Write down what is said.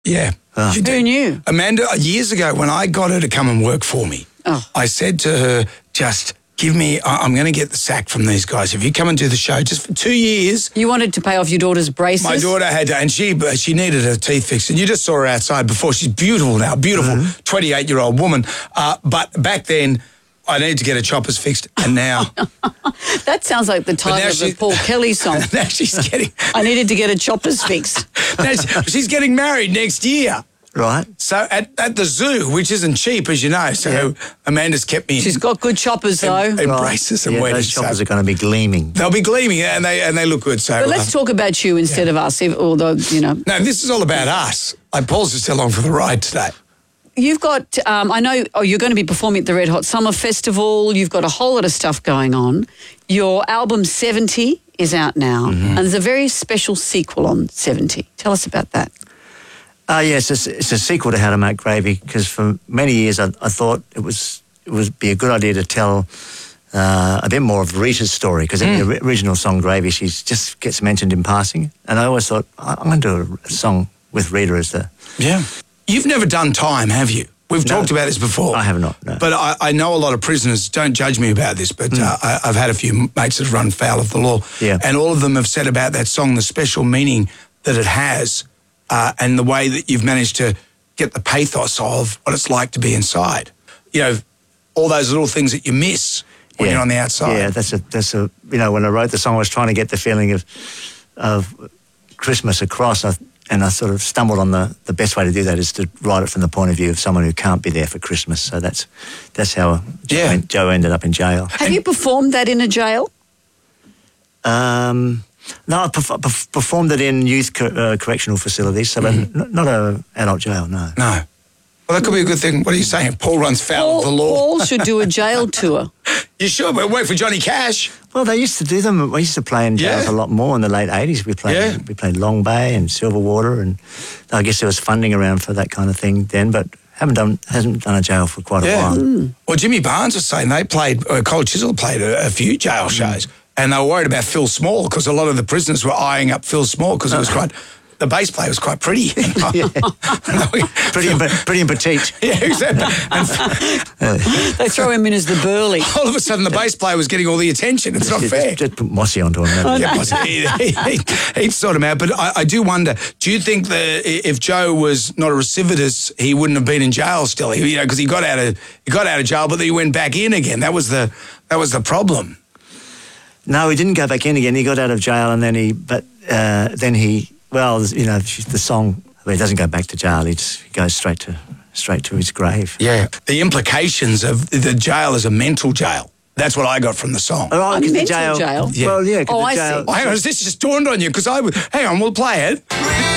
Yeah. Who knew? Amanda, years ago when I got her to come and work for me, I said to her, just give me, I'm going to get the sack from these guys. If you come and do the show just for 2 years. You wanted to pay off your daughter's braces? My daughter had to, and she needed her teeth fixed. And you just saw her outside before. She's beautiful now, beautiful 28-year-old woman. But back then, I needed to get her choppers fixed, and now... That sounds like the title of a Paul Kelly song. Now she's getting... I needed to get her choppers fixed. She's getting married next year. Right. So at the zoo, which isn't cheap, as you know, so Amanda's kept me... She's got good choppers, though. And braces and weddings. Those choppers are going to be gleaming. They'll be gleaming, and they look good. So but let's talk about you instead of us, although, you know... No, this is all about us. Paul's just along for the ride today. You've got, I know, you're going to be performing at the Red Hot Summer Festival. You've got a whole lot of stuff going on. Your album 70 is out now, and there's a very special sequel on 70. Tell us about that. Yes, it's a sequel to How to Make Gravy, because for many years I thought it would be a good idea to tell a bit more of Rita's story, because in the original song Gravy, she just gets mentioned in passing, and I always thought, I'm going to do a song with Rita as the... Yeah. You've never done time, have you? We've talked about this before. I have not, no. But I know a lot of prisoners, don't judge me about this, but I've had a few mates that run foul of the law, and all of them have said about that song the special meaning that it has, and the way that you've managed to get the pathos of what it's like to be inside. You know, all those little things that you miss when you're on the outside. Yeah, that's a you know, when I wrote the song, I was trying to get the feeling of Christmas across, and I sort of stumbled on the best way to do that is to write it from the point of view of someone who can't be there for Christmas. So that's how Joe ended up in jail. Have you performed that in a jail? No, I performed it in youth correctional facilities, so not an adult jail, no. No. Well, that could be a good thing. What are you saying? Paul runs foul of the law. Paul should do a jail tour. You should, but work for Johnny Cash. Well, they used to do them. We used to play in jails a lot more in the late 80s. We played Long Bay and Silverwater, and I guess there was funding around for that kind of thing then, but hasn't done a jail for quite a while. Well, Jimmy Barnes was saying they played, Cold Chisel played a few jail shows, and they were worried about Phil Small because a lot of the prisoners were eyeing up Phil Small because it was quite... The bass player was quite pretty. pretty and petite. Yeah, exactly. They throw him in as the burly. All of a sudden, the bass player was getting all the attention. It's not fair. Just put Mossy onto him. He'd sort him out. But I do wonder, do you think that if Joe was not a recidivist, he wouldn't have been in jail still? Because he got out of jail, but then he went back in again. That was the problem. No, he didn't go back in again. He got out of jail, and then he. Well, you know, the song, he doesn't go back to jail. He goes straight to his grave. Yeah. The implications of the jail as a mental jail. That's what I got from the song. Oh, mental jail? Yeah. Well, yeah. Oh, I see. Oh, hang on, this just dawned on you because hang on, we'll play it.